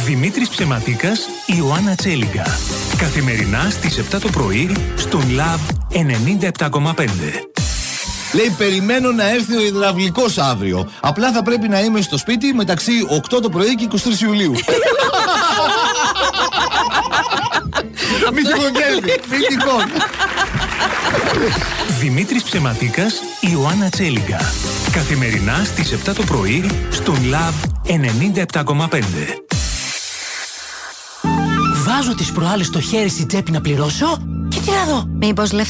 Δημήτρης Ψεματίκας, Ιωάννα Τσέλιγκα. Καθημερινά στις 7 το πρωί στον Love 97,5. Λέει, περιμένω να έρθει ο υδραυλικός αύριο. Απλά θα πρέπει να είμαι στο σπίτι μεταξύ 8 το πρωί και 23 Ιουλίου. Μυθικό κέρδη. Μυθικό. Δημήτρης Ψεματίκας, Ιωάννα Τσέλιγκα. Καθημερινά στις 7 το πρωί στον Love 97,5. Βάζω τις προάλλες το χέρι στην τσέπη να πληρώσω και τι να δω. Μήπως